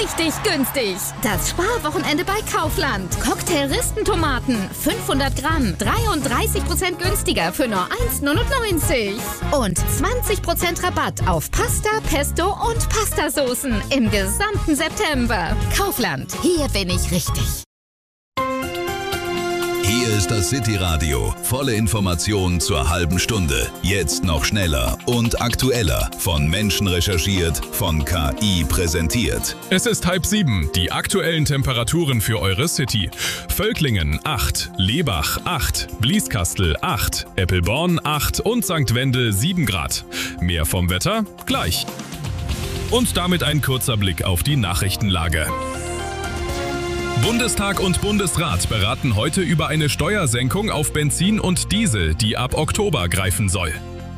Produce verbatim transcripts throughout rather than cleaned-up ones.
richtig günstig. Das Sparwochenende bei Kaufland. Cocktail-Ristentomaten, fünfhundert Gramm, dreiunddreißig Prozent günstiger für nur eins Komma neunundneunzig. Und zwanzig Prozent Rabatt auf Pasta, Pesto und Pastasoßen im gesamten September. Kaufland, hier bin ich richtig. Hier ist das City-Radio. Volle Informationen zur halben Stunde. Jetzt noch schneller und aktueller. Von Menschen recherchiert, von K I präsentiert. Es ist halb sieben. Die aktuellen Temperaturen für eure City. Völklingen acht, Lebach acht, Blieskastel acht, Eppelborn acht und Sankt Wendel sieben Grad. Mehr vom Wetter gleich. Und damit ein kurzer Blick auf die Nachrichtenlage. Bundestag und Bundesrat beraten heute über eine Steuersenkung auf Benzin und Diesel, die ab Oktober greifen soll.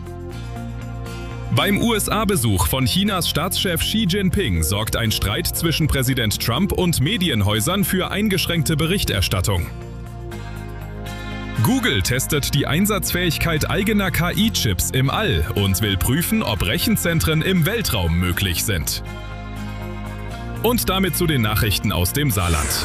Beim U S A-Besuch von Chinas Staatschef Xi Jinping sorgt ein Streit zwischen Präsident Trump und Medienhäusern für eingeschränkte Berichterstattung. Google testet die Einsatzfähigkeit eigener K I-Chips im All und will prüfen, ob Rechenzentren im Weltraum möglich sind. Und damit zu den Nachrichten aus dem Saarland.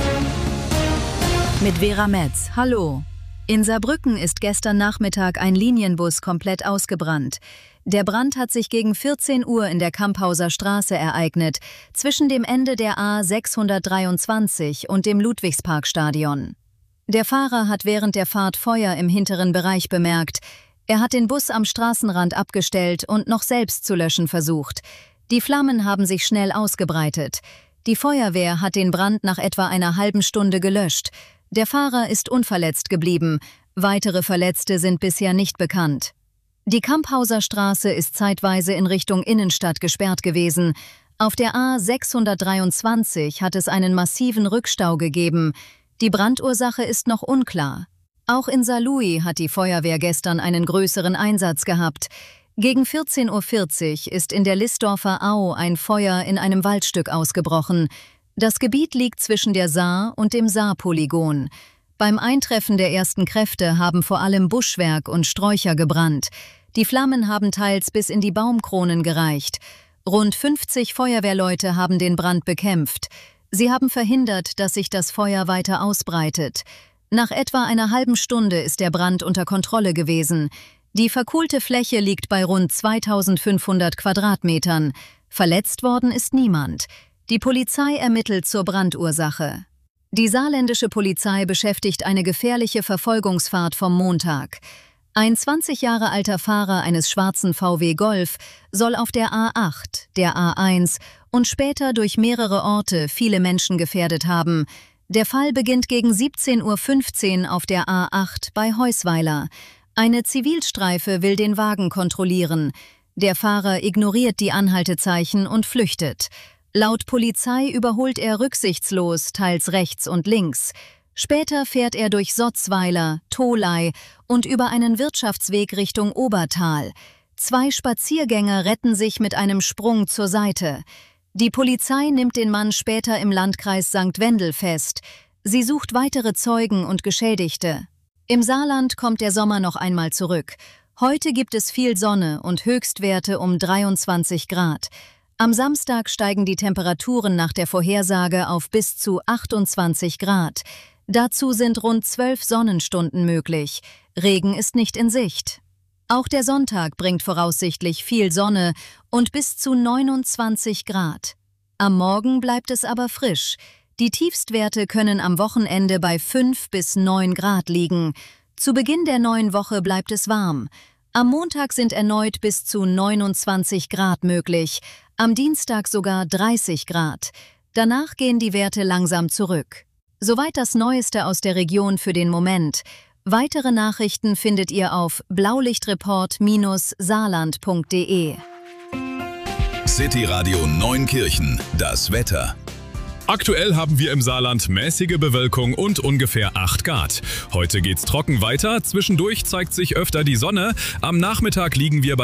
Mit Vera Metz. Hallo. In Saarbrücken ist gestern Nachmittag ein Linienbus komplett ausgebrannt. Der Brand hat sich gegen vierzehn Uhr in der Kamphauser Straße ereignet, zwischen dem Ende der A sechshundertdreiundzwanzig und dem Ludwigsparkstadion. Der Fahrer hat während der Fahrt Feuer im hinteren Bereich bemerkt. Er hat den Bus am Straßenrand abgestellt und noch selbst zu löschen versucht. Die Flammen haben sich schnell ausgebreitet. Die Feuerwehr hat den Brand nach etwa einer halben Stunde gelöscht. Der Fahrer ist unverletzt geblieben. Weitere Verletzte sind bisher nicht bekannt. Die Kamphauser Straße ist zeitweise in Richtung Innenstadt gesperrt gewesen. Auf der A sechshundertdreiundzwanzig hat es einen massiven Rückstau gegeben. Die Brandursache ist noch unklar. Auch in Saarlouis hat die Feuerwehr gestern einen größeren Einsatz gehabt. Gegen vierzehn Uhr vierzig ist in der Lissdorfer Au ein Feuer in einem Waldstück ausgebrochen. Das Gebiet liegt zwischen der Saar und dem Saarpolygon. Beim Eintreffen der ersten Kräfte haben vor allem Buschwerk und Sträucher gebrannt. Die Flammen haben teils bis in die Baumkronen gereicht. Rund fünfzig Feuerwehrleute haben den Brand bekämpft. Sie haben verhindert, dass sich das Feuer weiter ausbreitet. Nach etwa einer halben Stunde ist der Brand unter Kontrolle gewesen. Die verkohlte Fläche liegt bei rund zweitausendfünfhundert Quadratmetern. Verletzt worden ist niemand. Die Polizei ermittelt zur Brandursache. Die saarländische Polizei beschäftigt eine gefährliche Verfolgungsfahrt vom Montag. Ein zwanzig Jahre alter Fahrer eines schwarzen V W Golf soll auf der A acht, der A eins und später durch mehrere Orte viele Menschen gefährdet haben. Der Fall beginnt gegen siebzehn Uhr fünfzehn auf der A acht bei Heusweiler. Eine Zivilstreife will den Wagen kontrollieren. Der Fahrer ignoriert die Anhaltezeichen und flüchtet. Laut Polizei überholt er rücksichtslos, teils rechts und links. Später fährt er durch Sotzweiler, Tholey und über einen Wirtschaftsweg Richtung Obertal. Zwei Spaziergänger retten sich mit einem Sprung zur Seite. Die Polizei nimmt den Mann später im Landkreis Sankt Wendel fest. Sie sucht weitere Zeugen und Geschädigte. Im Saarland kommt der Sommer noch einmal zurück. Heute gibt es viel Sonne und Höchstwerte um dreiundzwanzig Grad. Am Samstag steigen die Temperaturen nach der Vorhersage auf bis zu achtundzwanzig Grad. Dazu sind rund zwölf Sonnenstunden möglich. Regen ist nicht in Sicht. Auch der Sonntag bringt voraussichtlich viel Sonne und bis zu neunundzwanzig Grad. Am Morgen bleibt es aber frisch. Die Tiefstwerte können am Wochenende bei fünf bis neun Grad liegen. Zu Beginn der neuen Woche bleibt es warm. Am Montag sind erneut bis zu neunundzwanzig Grad möglich, am Dienstag sogar dreißig Grad. Danach gehen die Werte langsam zurück. Soweit das Neueste aus der Region für den Moment. Weitere Nachrichten findet ihr auf blaulichtreport Bindestrich saarland punkt de. City Radio Neunkirchen, das Wetter. Aktuell haben wir im Saarland mäßige Bewölkung und ungefähr acht Grad. Heute geht's trocken weiter, zwischendurch zeigt sich öfter die Sonne. Am Nachmittag liegen wir bei